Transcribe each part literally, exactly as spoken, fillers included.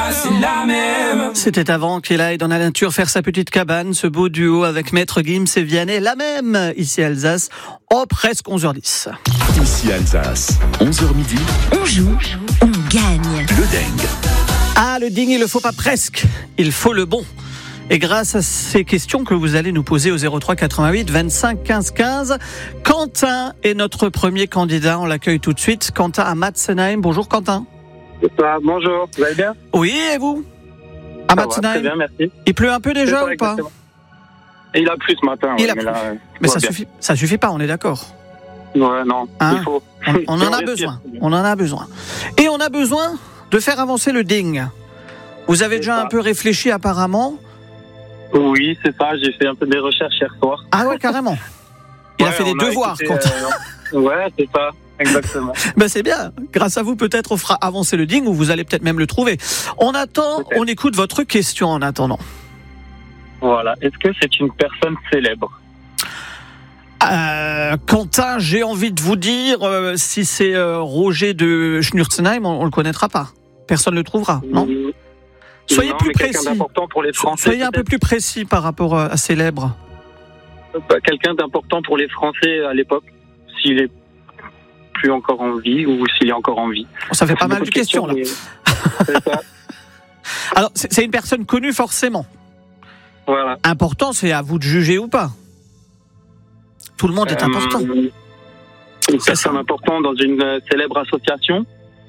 pas, c'est la même. C'était avant qu'il aille dans la nature faire sa petite cabane, ce beau duo avec Maître Gims et Vianney, la même, ici à Alsace, oh presque onze heures dix. Ici Alsace, onze heures midi. On joue, on gagne. Le dingue. Ah, le ding, il le faut pas presque, il faut le bon. Et grâce à ces questions que vous allez nous poser au zéro trois quatre-vingt-huit vingt-cinq quinze quinze, Quentin est notre premier candidat, on l'accueille tout de suite. Quentin à Matzenheim. Bonjour Quentin. Bonjour, vous allez bien? Oui, et vous? À Matzenheim. Très bien, merci. Il pleut un peu déjà ça, ou pas? Et il a plu ce matin. Il ouais, a mais plu. là, Mais tout ça va suffit, ça suffit pas, on est d'accord. bien. Ouais, non, Hein il faut. On, on Si en a respire, besoin. c'est bien. On en a besoin. Et on a besoin de faire avancer le ding. Vous avez C'est déjà ça. un peu réfléchi apparemment? Oui, c'est ça, j'ai fait un peu des recherches hier soir. Ah ouais, carrément. Il a Ouais, fait des on a devoirs, écouté, Quentin. euh, ouais, c'est ça, exactement. Ben c'est bien. Grâce à vous, peut-être, on fera avancer le ding ou vous allez peut-être même le trouver. On attend, Peut-être. on écoute votre question en attendant. Voilà, est-ce que c'est une personne célèbre? Euh, Quentin, j'ai envie de vous dire, euh, si c'est euh, Roger de Schnurzenheim, on, on le connaîtra pas. Personne le trouvera, non? Mmh. Soyez Non, plus mais quelqu'un précis. d'important pour les Français. Soyez un peu peut-être. plus précis par rapport euh, à célèbre. Bah, quelqu'un d'important pour les Français à l'époque, s'il est plus encore en vie ou s'il est encore en vie. Ça fait pas mal Beaucoup de questions, là. mais- C'est ça. Alors, c'est c'est une personne connue forcément. Voilà. Important, c'est à vous de juger ou pas. Tout le monde est Euh, important. Une C'est personne ça. importante dans une euh, célèbre association.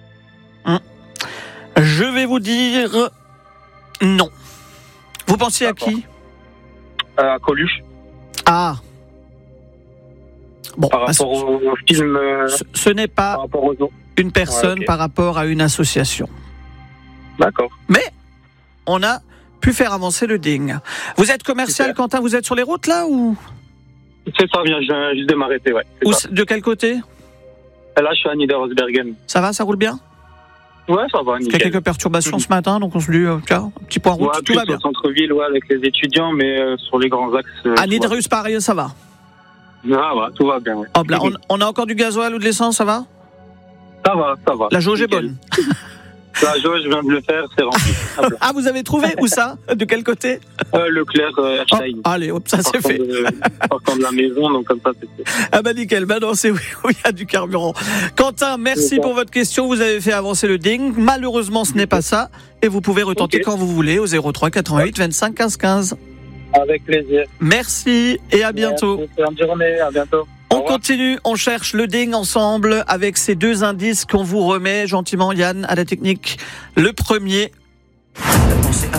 Je vais vous dire non. Vous pensez à D'accord. qui? Euh, à Coluche, Ah. Bon, par bah, rapport au, au film, euh, ce, ce n'est par pas rapport aux autres. une personne Ouais, ok. par rapport à une association. D'accord. Mais on a pu faire avancer le ding. Vous êtes commercial, Super. Quentin? Vous êtes sur les routes là ou, C'est ça, bien, je viens juste de m'arrêter, ouais. c'est ou ça. de quel côté? Et là, je suis à Niederosbergen. Ça va, ça roule bien? Ouais, ça va, Il y a nickel. quelques perturbations ce matin, donc on se dit, euh, tiens, un petit point route, Ouais, tout plus va bien. au centre-ville, ouais, avec les étudiants, mais euh, sur les grands axes. euh, À tout Niederus, pareil, ça va. va. Ah, ouais, tout va bien, ouais. Hop là, on, on a encore du gasoil ou de l'essence, ça va? Ça va, ça va. La jauge est Nickel. bonne. La jauge, je viens de le faire, c'est rempli. Hop là. Ah, vous avez trouvé? Où ça? De quel côté? Euh, Leclerc, euh, Oh, Erstein. allez, hop, ça c'est Partant fait. de- Partant de la maison, donc comme ça, c'est fait. Ah bah nickel, bah non, c'est où où il y a du carburant. Quentin, merci C'est ça. pour votre question, vous avez fait avancer le ding. Malheureusement, ce n'est pas ça. Et vous pouvez retenter Ok. quand vous voulez au zéro trois quatre-vingt-huit vingt-cinq quinze quinze. Avec plaisir. Merci et à bientôt. Merci, bonne journée, à bientôt. Au On revoir. continue, on cherche le ding ensemble avec ces deux indices qu'on vous remet gentiment, Yann, à la technique. Le premier,